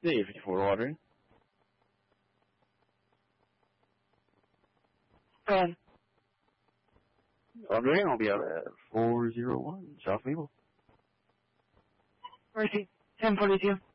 Yeah, 54 ordering. Done. Ordering, I'll be out at 401 South Maple. Mercy. 1042.